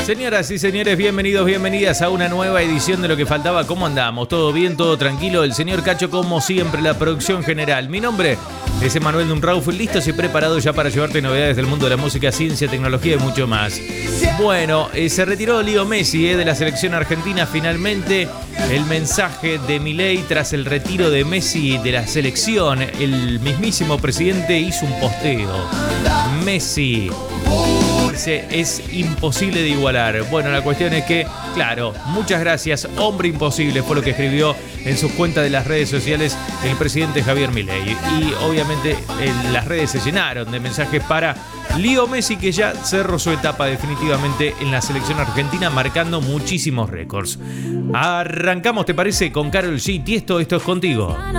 Señoras y señores, bienvenidos, bienvenidas a una nueva edición de Lo que Faltaba. ¿Cómo andamos? ¿Todo bien? ¿Todo tranquilo? El señor Cacho, como siempre, la producción general. Mi nombre es Emanuel Dunrauf, listos y preparados ya para llevarte novedades del mundo de la música, ciencia, tecnología y mucho más. Bueno, se retiró Leo Messi de la selección argentina. Finalmente, el mensaje de Milei tras el retiro de Messi de la selección. El mismísimo presidente hizo un posteo. Messi es imposible de igualar. Bueno, la cuestión es que, claro, muchas gracias, hombre imposible, fue lo que escribió en sus cuentas de las redes sociales el presidente Javier Milei. Y obviamente las redes se llenaron de mensajes para Leo Messi, que ya cerró su etapa definitivamente en la selección argentina, marcando muchísimos récords. Arrancamos, ¿te parece? Con Karol G. Tiesto, esto es contigo.